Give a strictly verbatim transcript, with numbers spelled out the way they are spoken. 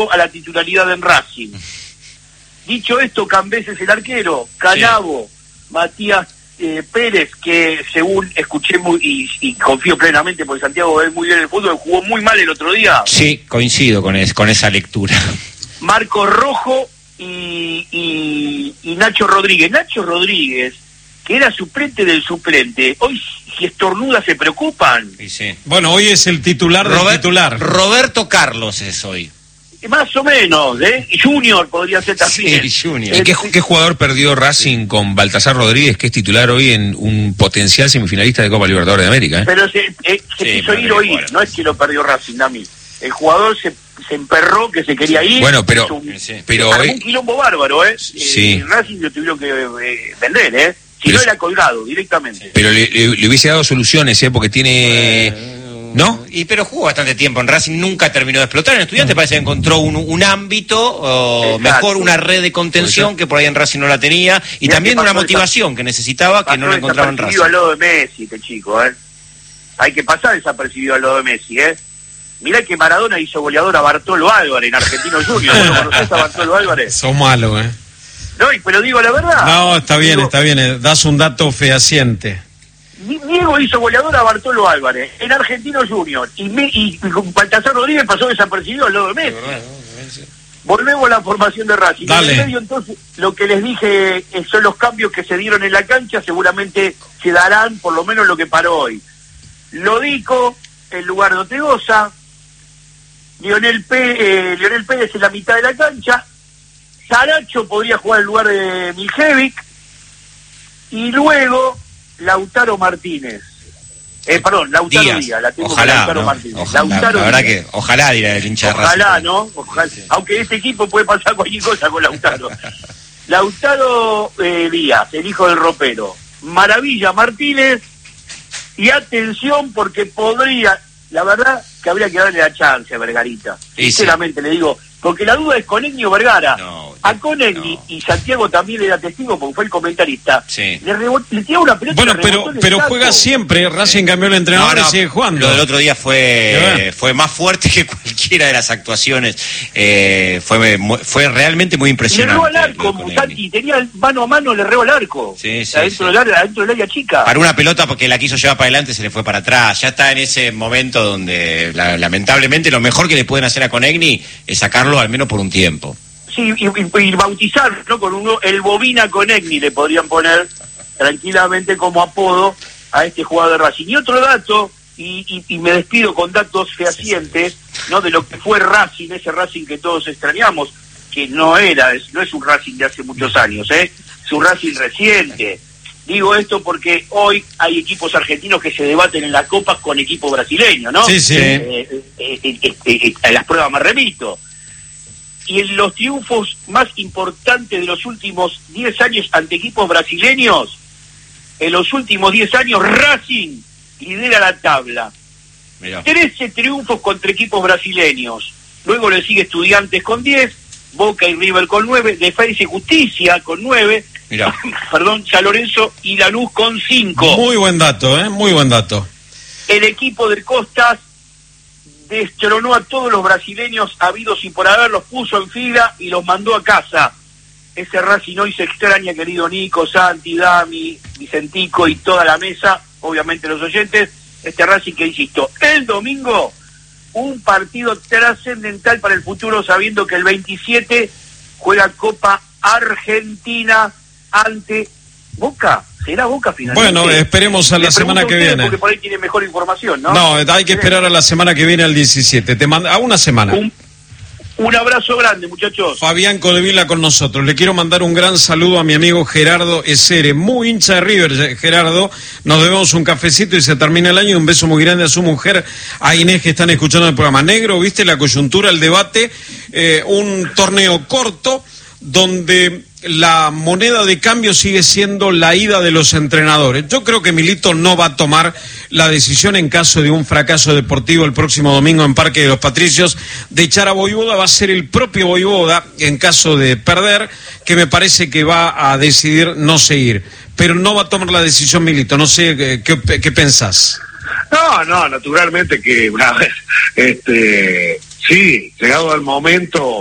a la titularidad en Racing. Dicho esto, Cambés es el arquero, Canavo, sí. Matías eh, Pérez, que según escuché muy y, y confío plenamente porque Santiago ve muy bien el fútbol, jugó muy mal el otro día. Sí, coincido con, es, con esa lectura. Marco Rojo y, y, y Nacho Rodríguez. Nacho Rodríguez, que era suplente del suplente, hoy si estornuda se preocupan. Sí, sí. Bueno, hoy es el titular del Robert, titular. Roberto Carlos es hoy. Más o menos, ¿eh? Junior podría ser también. Sí, Junior. ¿Y qué, qué jugador perdió Racing con Baltasar Rodríguez, que es titular hoy en un potencial semifinalista de Copa Libertadores de América? ¿eh? Pero se, eh, se Sí, quiso ir o ir, no es que lo perdió Racing, Dami. El jugador se, se emperró que se quería ir. Bueno, pero... Un, sí, pero armó hoy... un quilombo bárbaro, ¿eh? Sí. eh Racing lo tuvieron que eh, vender, ¿eh? Si pero no era colgado directamente. Pero le, le, le hubiese dado soluciones, ¿eh? Porque tiene... Eh... ¿No? Y pero jugó bastante tiempo en Racing, nunca terminó de explotar. En Estudiantes parece que encontró un, un ámbito, o mejor una red de contención que por ahí en Racing no la tenía, y Mirá también una motivación que necesitaba que no la encontraba en Racing. Al lado de Messi, este chico, ¿eh? Hay que pasar desapercibido al lado de Messi, ¿eh? Mirá que Maradona hizo goleador a Bartolo Álvarez en Argentinos Juniors. ¿No conocés a Bartolo Álvarez? Sos malo, ¿eh? No, pero digo la verdad. No, está bien, digo, está bien. Das un dato fehaciente. Diego hizo goleador a Bartolo Álvarez en Argentinos Juniors y, me, y, y con Baltasar Rodríguez pasó desapercibido al lado de Messi. Volvemos a la formación de Racing. Dale. En el medio, entonces, lo que les dije eh, son los cambios que se dieron en la cancha, seguramente se darán por lo menos lo que paró hoy. Lodico en lugar de Otegoza, Lionel, P, eh, Lionel Pérez en la mitad de la cancha, Saracho podría jugar en lugar de Miljevic, y luego Lautaro Martínez. Eh, perdón, Lautaro Díaz, Díaz la tengo ojalá, Lautaro ¿no? Martínez. Ojalá, Lautaro la verdad Díaz. que ojalá dirá el hincha de Racing. Ojalá, ¿no? Ojalá. Aunque este equipo puede pasar cualquier cosa con Lautaro. Lautaro eh, Díaz, el hijo del ropero. Maravilla Martínez. Y atención porque podría, la verdad que habría que darle la chance a Vergarita. Sí, Sinceramente sí. le digo, porque la duda es Conegni o Vergara. No, a Conegni, no. Y Santiago también era testigo porque fue el comentarista. Sí. Le, rebot, le tiró una pelota. Bueno, pero pero juega siempre. Racing cambió el entrenador no, no, y sigue jugando. Lo del otro día fue fue más fuerte que cualquiera de las actuaciones. Eh, fue fue realmente muy impresionante. Le erró al arco, Santi. Tenía mano a mano, le erró al arco. Sí, sí, adentro, sí. Del área, adentro del área chica. Para una pelota porque la quiso llevar para adelante se le fue para atrás. Ya está en ese momento donde la, lamentablemente lo mejor que le pueden hacer a Conegni es sacarlo al menos por un tiempo. Sí, y, y, y bautizar, ¿no? Con uno, el Bobina Conegni le podrían poner tranquilamente como apodo a este jugador de Racing. Y otro dato, y, y, y me despido con datos fehacientes, ¿no? De lo que fue Racing, ese Racing que todos extrañamos, que no era, es, no es un Racing de hace muchos años, ¿eh? Es un Racing reciente. Digo esto porque hoy hay equipos argentinos que se debaten en las copas con equipos brasileños, ¿no? Sí, sí. Eh, eh, eh, eh, eh, eh, a las pruebas me remito. Y en los triunfos más importantes de los últimos diez años ante equipos brasileños, en los últimos diez años Racing lidera la tabla. Mirá. trece triunfos contra equipos brasileños. Luego le sigue Estudiantes con diez, Boca y River con nueve, Defensa y Justicia con nueve, perdón, San Lorenzo y Lanús con cinco. Muy buen dato, ¿eh? Muy buen dato. El equipo del Costas destronó a todos los brasileños habidos y por haber, los puso en fila y los mandó a casa. Ese Racing hoy se extraña, querido Nico, Santi, Dami, Vicentico y toda la mesa, obviamente los oyentes. Este Racing que, insisto, el domingo, un partido trascendental para el futuro, sabiendo que el veintisiete juega Copa Argentina ante Boca. ¿Será Boca finalmente? Bueno, esperemos a la semana que viene. Porque por ahí tiene mejor información, ¿no? No, hay que esperar a la semana que viene, al diecisiete. Te manda a una semana. Un, un abrazo grande, muchachos. Fabián Codevila con nosotros. Le quiero mandar un gran saludo a mi amigo Gerardo Esere, muy hincha de River, Gerardo. Nos debemos un cafecito y se termina el año. Un beso muy grande a su mujer, a Inés, que están escuchando el programa. Negro, ¿viste la coyuntura, el debate? Eh, un torneo corto donde la moneda de cambio sigue siendo la ida de los entrenadores. Yo creo que Milito no va a tomar la decisión, en caso de un fracaso deportivo el próximo domingo en Parque de los Patricios, de echar a Vojvoda. Va a ser el propio Vojvoda, en caso de perder, que me parece que va a decidir no seguir. Pero no va a tomar la decisión Milito. No sé, ¿qué, qué pensás? No, no, naturalmente que una vez este Sí, llegado al momento,